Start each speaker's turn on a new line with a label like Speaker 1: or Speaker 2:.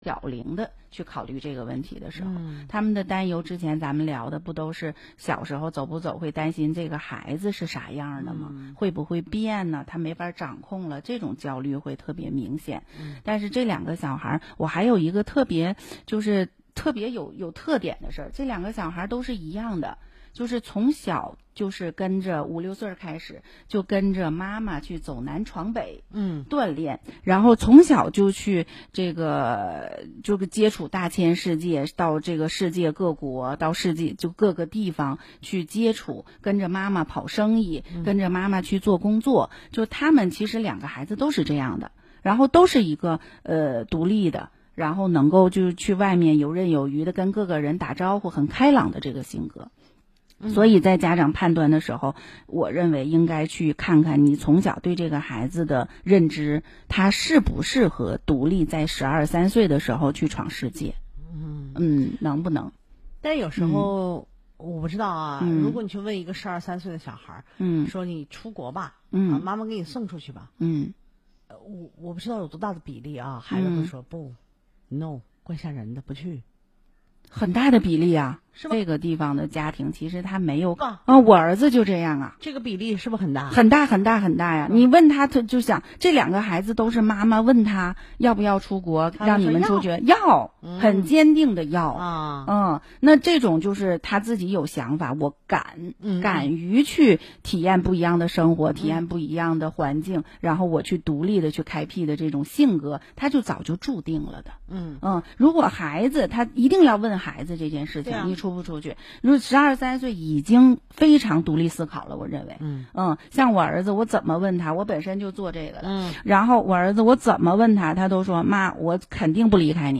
Speaker 1: 小龄的去考虑这个问题的时候，他们的担忧之前咱们聊的不都是小时候走不走会担心这个孩子是啥样的吗？会不会变呢？他没法掌控了，这种焦虑会特别明显。但是这两个小孩，我还有一个特别有特点的事儿，这两个小孩都是一样的。就是从小就是跟着5、6岁开始就跟着妈妈去走南闯北，锻炼，然后从小就去这个接触大千世界，到这个世界各国，到世界就各个地方去接触，跟着妈妈跑生意，跟着妈妈去做工作，就他们其实两个孩子都是这样的，然后都是一个独立的，然后能够就去外面游刃有余的跟各个人打招呼，很开朗的这个性格。所以在家长判断的时候，我认为应该去看看你从小对这个孩子的认知，他适不适合独立在12、13岁的时候去闯世界。能不能？
Speaker 2: 但是有时候我不知道啊，如果你去问一个12、13岁的小孩，说你出国吧，妈妈给你送出去吧，我不知道有多大的比例啊，孩子会说不 ，no， 怪吓人的，不去。
Speaker 1: 很大的比例啊，
Speaker 2: 是吧？
Speaker 1: 这个地方的家庭其实他没有我儿子就这样啊。
Speaker 2: 这个比例是不是很大？
Speaker 1: 很大很大很大呀！你问他就想，这两个孩子都是妈妈问他要不要出国，让你们出去，要，很坚定的要啊。那这种就是他自己有想法，我敢于去体验不一样的生活，体验不一样的环境，然后我去独立的去开辟的这种性格，他就早就注定了的。如果孩子他一定要问孩子这件事情，你出不出去？如果12、13岁已经非常独立思考了，我认为，像我儿子，我怎么问他，我本身就做这个的，然后我儿子我怎么问他，他都说妈，我肯定不离开你。